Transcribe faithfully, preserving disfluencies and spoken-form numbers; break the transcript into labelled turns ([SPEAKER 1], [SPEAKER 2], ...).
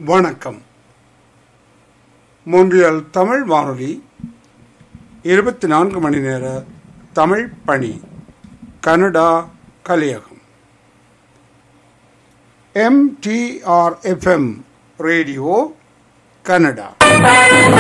[SPEAKER 1] வணக்கம். மொன்றியல் தமிழ் வானொலி இருபத்தி நான்கு மணி நேர தமிழ் பணி. Canada கலையகம். M D R F M radio Canada.